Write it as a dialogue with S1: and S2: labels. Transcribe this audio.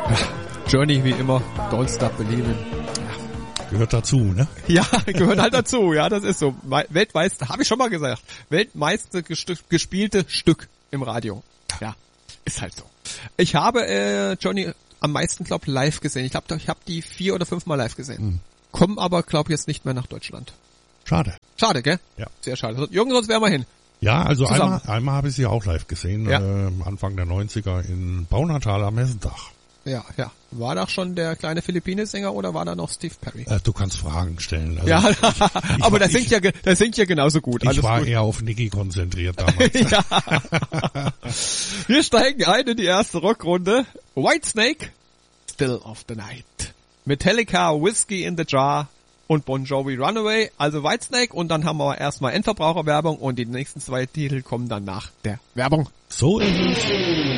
S1: Journey wie immer, Don't Stop Believin'.
S2: Gehört dazu, ne?
S1: Ja, gehört halt dazu, ja, das ist so. Weltweit, habe ich schon mal gesagt, weltmeiste gespielte Stück im Radio. Ja, ist halt so. Ich habe Johnny am meisten, glaub, live gesehen. Ich glaube, ich habe die 4 oder 5 Mal live gesehen. Kommen aber, glaub, jetzt nicht mehr nach Deutschland.
S2: Schade.
S1: Schade, gell?
S2: Ja.
S1: Sehr schade. Jürgen, sonst wären wir hin.
S2: Ja, also
S1: Zusammen.
S2: einmal habe ich sie auch live gesehen,
S1: Ja.
S2: Anfang der 90er in Baunatal am Messentag.
S1: Ja, ja. War da schon der kleine Philippines-Sänger oder war da noch Steve Perry?
S2: Du kannst Fragen stellen. Also
S1: Ja, aber der singt ja genauso gut.
S2: Ich
S1: Alles
S2: war
S1: gut.
S2: eher auf Nicky konzentriert damals.
S1: Ja. Wir steigen ein in die erste Rockrunde. Whitesnake, Still of the Night. Metallica, Whiskey in the Jar und Bon Jovi, Runaway. Also Whitesnake und dann haben wir erstmal Endverbraucherwerbung und die nächsten 2 Titel kommen dann nach der Werbung.
S2: So ist es.